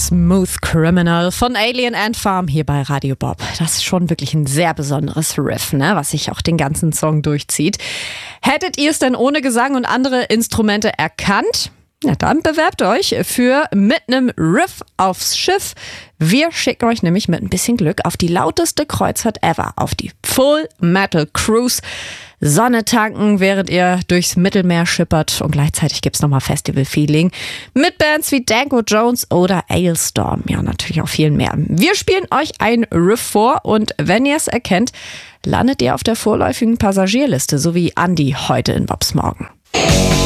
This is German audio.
Smooth Criminal von Alien Ant Farm hier bei Radio Bob. Das ist schon wirklich ein sehr besonderes Riff, ne, was sich auch den ganzen Song durchzieht. Hättet ihr es denn ohne Gesang und andere Instrumente erkannt? Ja, dann bewerbt euch für Mit nem Riff aufs Schiff. Wir schicken euch nämlich mit ein bisschen Glück auf die lauteste Kreuzfahrt ever, auf die Full Metal Cruise. Sonne tanken, während ihr durchs Mittelmeer schippert, und gleichzeitig gibt's nochmal Festival-Feeling mit Bands wie Danko Jones oder Alestorm. Ja, natürlich auch viel mehr. Wir spielen euch ein Riff vor, und wenn ihr es erkennt, landet ihr auf der vorläufigen Passagierliste, so wie Andi heute in Bobs Morgen.